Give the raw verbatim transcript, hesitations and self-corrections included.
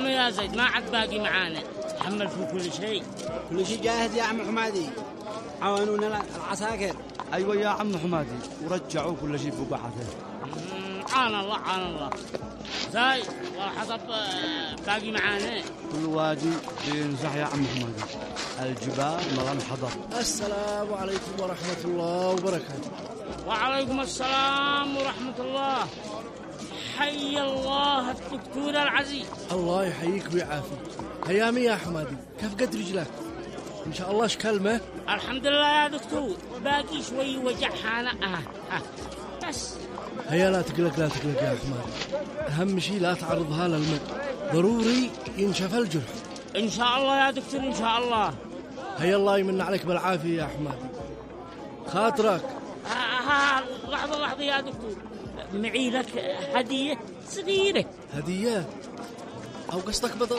سلام يا زيد، ما عاد باقي معانا، تحمل في كل شيء. كل شيء جاهز يا عم حمادي، عاونونا العساكر. أيوة يا عم حمادي، ورجعوا كل شيء في بعثه. عان الله عان الله. زايد والحطب باقي معانا. كل وادي بينزح يا عم حمادي، الجبال ملان حضر. السلام عليكم ورحمة الله وبركاته. وعليكم السلام ورحمة الله. حي الله الدكتور العزيز. الله يحييك ويعافيك. هيامي يا حمادي، كيف قد رجلك؟ إن شاء الله شكلمة. الحمد لله يا دكتور، باقي شوي وجع حانقها آه. بس هيا لا تقلق لا تقلق يا حمادي، أهم شيء لا تعرضها للماء، ضروري ينشف الجرح. إن شاء الله يا دكتور إن شاء الله. هيا الله يمن عليك بالعافية يا حمادي. خاطرك. آه آه لحظة لحظة يا دكتور، معي لك هدية صغيرة. هدية؟ أو قصدك بضل